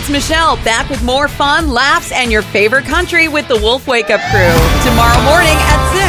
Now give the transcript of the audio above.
it's Michelle, back with more fun, laughs, and your favorite country with the Wolf Wake Up Crew. Tomorrow morning at 6.